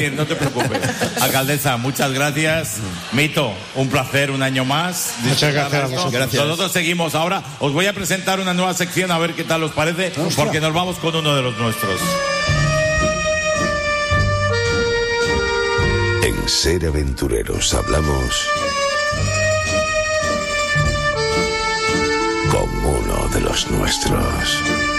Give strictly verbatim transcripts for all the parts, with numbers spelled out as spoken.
No te preocupes. Alcaldesa, muchas gracias. Mito, un placer un año más. Muchas gracias a vosotros. Gracias. Nosotros seguimos ahora. Os voy a presentar una nueva sección a ver qué tal os parece, porque nos vamos con uno de los nuestros. En Ser Aventureros hablamos con uno de los nuestros.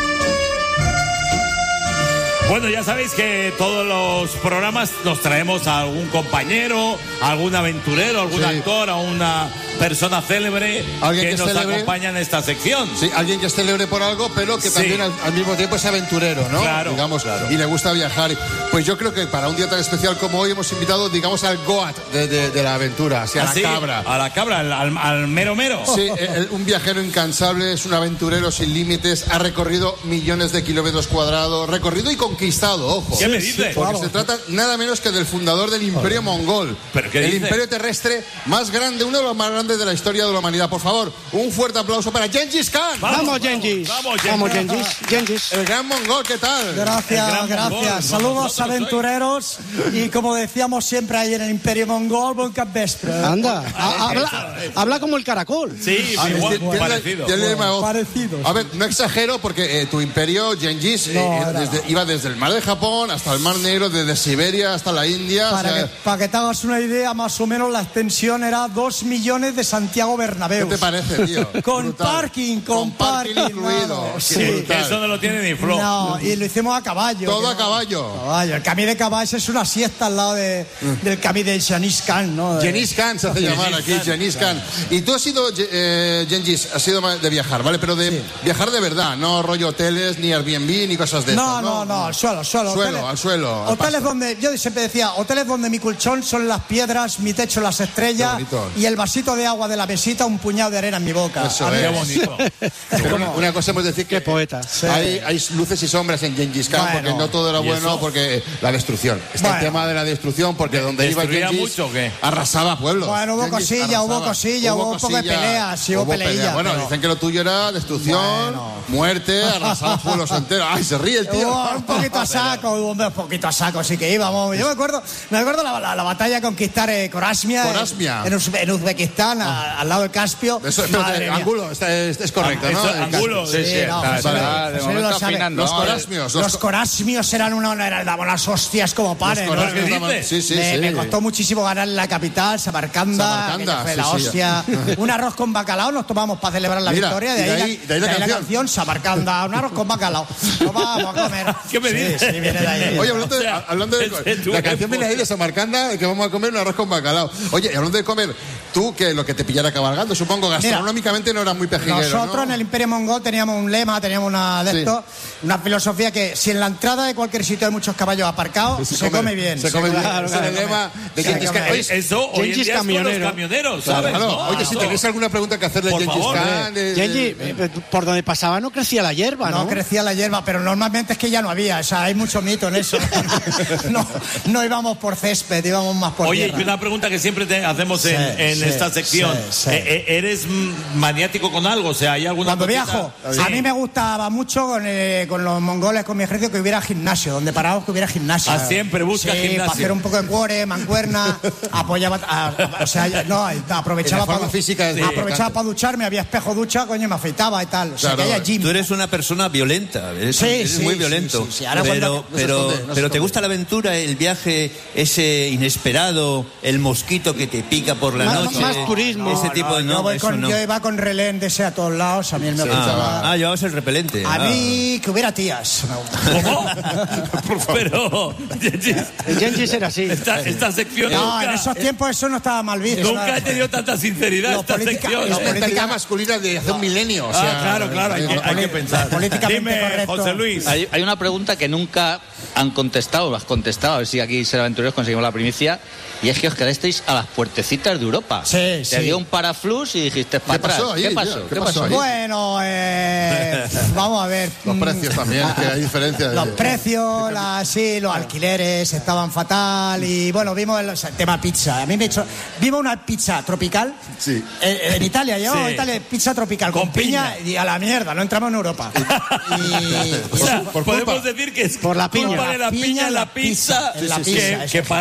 Bueno, ya sabéis que todos los programas nos traemos a algún compañero, a algún aventurero, a algún sí. actor, a una persona célebre que, que nos celebre, acompaña en esta sección. Sí, alguien que es célebre por algo, pero que sí. también al, al mismo tiempo es aventurero, ¿no? Claro, digamos, claro. Y le gusta viajar. Pues yo creo que para un día tan especial como hoy hemos invitado, digamos, al Goat de, de, de la aventura, así, a la sí, cabra. A la cabra, al, al, al mero mero. Sí, el, un viajero incansable, es un aventurero sin límites, ha recorrido millones de kilómetros cuadrados, recorrido y conquistado, ojo. ¿Qué me dices? Porque claro. se trata nada menos que del fundador del Imperio Joder. Mongol. ¿Pero qué el dice? Imperio terrestre más grande, uno de los más grandes de la historia de la humanidad. Por favor, un fuerte aplauso para Gengis Khan. Vamos, vamos Gengis. Vamos, vamos Gengis. Gengis. El gran mongol, ¿qué tal? Gracias, gracias. Mongol. Saludos aventureros. Y como decíamos siempre ahí en el Imperio Mongol, buen capvespre. Anda, a, habla, habla como el caracol. Sí, ah, igual, tiene, parecido. Tiene bueno, parecido. A ver, no exagero porque eh, tu imperio, Gengis, no, eh, desde, iba desde el mar de Japón hasta el mar Negro, desde Siberia hasta la India. Para, o sea, que, para que te hagas una idea, más o menos la extensión era dos millones de Santiago Bernabéu. ¿Qué te parece, tío? Con brutal. parking, con, con parking, parking incluido. No, sí, que eso no lo tiene ni Flo. No, y lo hicimos a caballo. Todo a no, caballo. caballo. El camí de caballo es una siesta al lado de, del camí de Gengis Khan, ¿no? De... Gengis Khan se hace llamar aquí, Gengis Khan. Y tú has sido, eh, Gengis, has sido de viajar, ¿vale? Pero de sí. viajar de verdad, no rollo hoteles, ni Airbnb, ni cosas de no, estas, ¿no? No, no, al suelo, suelo. Suelo, hoteles, al suelo. Al hoteles donde, yo siempre decía, hoteles donde mi colchón son las piedras, mi techo las estrellas y el vasito de agua de la mesita, un puñado de arena en mi boca. Eso es. Qué bonito. Pero una, una cosa hemos de decir que poeta. Sí. Hay, hay luces y sombras en Gengis Khan, bueno, porque no todo era bueno, eso? porque la destrucción. Está bueno. el tema de la destrucción, porque donde iba Gengis mucho, ¿o qué? arrasaba pueblos. Bueno, hubo Gengis cosilla, arrasaba. hubo cosilla, hubo, hubo un poco de peleas, sí, hubo, hubo peleilla. Pelea. Bueno, pero... dicen que lo tuyo era destrucción, bueno. muerte, arrasar pueblos enteros. Ay, se ríe el tío. Hubo un poquito a saco, hubo un poquito a saco, sí que íbamos. Yo me acuerdo, me acuerdo la, la, la batalla de conquistar eh, Corasmia, Corasmia. En, en Uzbekistán, a, al lado del Caspio. Eso, espérate, Angulo, es, es, es correcto, ¿no? Angulo, sí, sí. No, está, vale, está, de momento afinando. Los corasmios. Los, los corasmios eran una, eran, daban las hostias como panes. Los corasmios ¿no? daban, sí, sí, me, sí. me costó muchísimo ganar en la capital, Samarcanda. Samarcanda, fue sí, la hostia. Sí. Un arroz con bacalao nos tomamos para celebrar la Mira, victoria. De ahí, de ahí, la, de ahí la, de ahí canción. la canción, Samarcanda, un arroz con bacalao. No vamos a comer. ¿Qué me dices? Sí, sí, viene de ahí. Oye, hablando de, hablando de la canción viene ahí de Samarcanda, que vamos a comer un arroz con bacalao. Oye, hablando de comer, tú que lo que te pillara cabalgando, supongo gastronómicamente Mira, no eras muy pejiguero, nosotros ¿no? en el Imperio Mongol teníamos un lema, teníamos una de sí. esto, una filosofía que si en la entrada de cualquier sitio hay muchos caballos aparcados, se, se come, come bien. Se come bien. Claro, Ese es el lema de Gengis Khan. Eso hoy en día camionero. es con los camioneros, ¿sabes? Claro. ¿No? Oye, si tenéis alguna pregunta que hacerle a Gengis Khan. Eh, Gengis, eh, por donde pasaba no crecía la hierba, ¿no? No crecía la hierba, pero normalmente es que ya no había, o sea, hay mucho mito en eso. no, no íbamos por césped, íbamos más por Oye, tierra. y una pregunta que siempre te hacemos sí, en, en sí, esta sección. Sí, sí. Eh, ¿Eres maniático con algo? O sea, ¿hay alguna Cuando cosita? viajo, Sí. a mí me gustaba mucho con, eh, con los mongoles, con mi ejército, que hubiera gimnasio, donde parados que hubiera gimnasio. Ah, siempre busca sí, gimnasio. para hacer un poco de cuore, mancuerna, apoyaba, a, a, o sea, no, aprovechaba para física sí. aprovechaba para ducharme, había espejo ducha, coño, me afeitaba y tal. O sea, claro, que haya gym. Tú eres una persona violenta, eres, sí, eres sí, muy sí, violento. sí, sí. Ahora pero cuando... pero, no esconde, no pero se ¿te gusta la aventura, el viaje, ese inesperado, el mosquito que te pica por la más, noche? Más turismo. Ese No, tipo no, de... yo, No, voy eso con, no. yo iba con relén de ese a todos lados, a mí me Sí, gustaba. Ah, llevabas el repelente. A ah. mí que hubiera tías. ¿Cómo? Pero, El Gengis era así. esta, esta sección No, nunca, en esos tiempos eso no estaba mal visto. nunca ¿sabes? he tenido tanta sinceridad Lo esta política- sección. lo Es ¿eh? mentalidad masculina de hace un milenio. O sea, Ah, claro, claro, hay que, hay que pensar. políticamente Dime, correcto. José Luis. Hay, hay una pregunta que nunca han contestado, o has contestado, a ver si aquí Ser Aventureros conseguimos la primicia, y es que os quedasteis a las puertecitas de Europa. Sí, Te sí. dio un paraflux y dijiste para ¿Qué pasó atrás. ahí, ¿Qué tío? pasó? ¿Qué ¿Qué pasó pasó? ahí? Bueno, eh, vamos a ver. Los mm, precios también, que hay diferencia. De... Los precios, la, sí, los alquileres estaban fatal y bueno, vimos el, o sea, el tema pizza. A mí me echó, vimos una pizza tropical Sí. en, en Italia, yo, Sí. Italia, pizza tropical con, Con piña. piña. y a la mierda, no entramos en Europa. y, y O sea, por podemos culpa. decir que es Por la piña. culpa de la piña en la pizza, En la que, pizza, que eso.